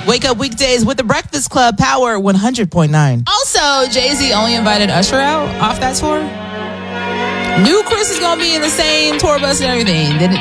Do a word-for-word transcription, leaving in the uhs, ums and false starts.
Wake up weekdays with the Breakfast Club, Power one hundred point nine. Also, Jay-Z only invited Usher out off that tour. Knew Chris is going to be in the same tour bus and everything. Didn't